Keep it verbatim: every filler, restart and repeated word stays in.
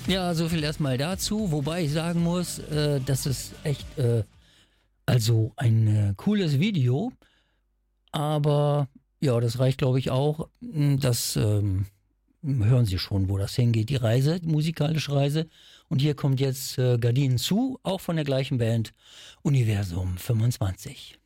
Ja, so viel erstmal dazu, wobei ich sagen muss, äh, das ist echt äh, also ein äh, cooles Video, aber ja, das reicht glaube ich auch. Mm, Das ähm, hören Sie schon, wo das hingeht, die Reise, die musikalische Reise. Und hier kommt jetzt äh, Gardinen zu, auch von der gleichen Band, Universum fünfundzwanzig.